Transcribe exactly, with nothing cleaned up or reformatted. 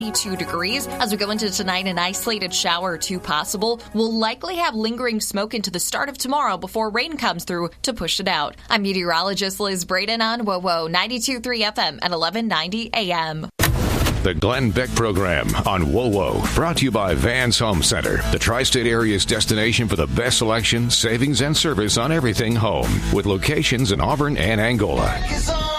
Two degrees. As we go into tonight, an isolated shower or two possible. We'll likely have lingering smoke into the start of tomorrow before rain comes through to push it out. I'm meteorologist Liz Braden on WOWO ninety-two point three F M at eleven ninety A M. The Glenn Beck Program on WOWO, brought to you by Vans Home Center, the tri-state area's destination for the best selection, savings, and service on everything home, with locations in Auburn and Angola.